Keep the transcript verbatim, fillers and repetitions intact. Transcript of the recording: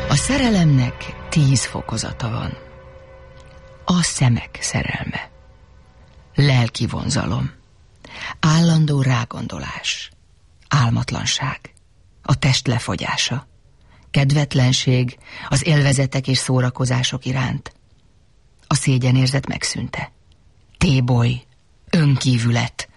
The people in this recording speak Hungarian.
A szerelemnek tíz fokozata van. A szemek szerelme, lelki vonzalom, állandó rágondolás, álmatlanság, a test lefogyása, kedvetlenség az élvezetek és szórakozások iránt, a szégyenérzet megszűnte, téboly, önkívület,